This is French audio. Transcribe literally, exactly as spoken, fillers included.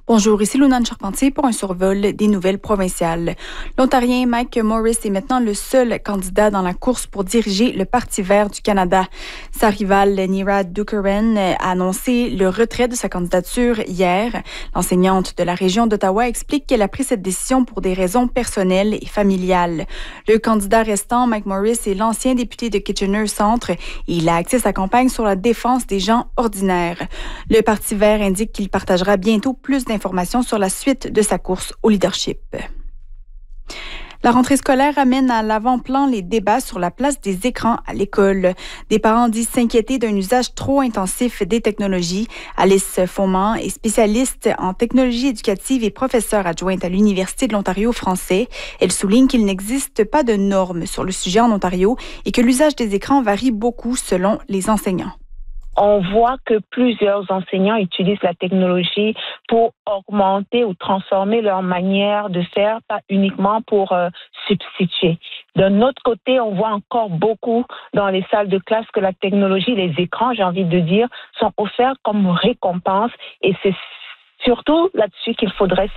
Bonjour, ici Lunane Charpentier pour un survol des nouvelles provinciales. L'Ontarien Mike Morris est maintenant le seul candidat dans la course pour diriger le Parti vert du Canada. Sa rivale Nira Duckeren a annoncé le retrait de sa candidature hier. L'enseignante de la région d'Ottawa explique qu'elle a pris cette décision pour des raisons personnelles et familiales. Le candidat restant, Mike Morris, est l'ancien député de Kitchener-Centre et il a axé sa campagne sur la défense des gens ordinaires. Le Parti vert indique qu'il partagera bientôt plus d'informations Informations sur la suite de sa course au leadership. La rentrée scolaire amène à l'avant-plan les débats sur la place des écrans à l'école. Des parents disent s'inquiéter d'un usage trop intensif des technologies. Alice Faument est spécialiste en technologie éducative et professeure adjointe à l'Université de l'Ontario français. Elle souligne qu'il n'existe pas de normes sur le sujet en Ontario et que l'usage des écrans varie beaucoup selon les enseignants. On voit que plusieurs enseignants utilisent la technologie pour augmenter ou transformer leur manière de faire, pas uniquement pour euh, substituer. D'un autre côté, on voit encore beaucoup dans les salles de classe que la technologie, les écrans, j'ai envie de dire, sont offerts comme récompense et c'est surtout là-dessus qu'il faudrait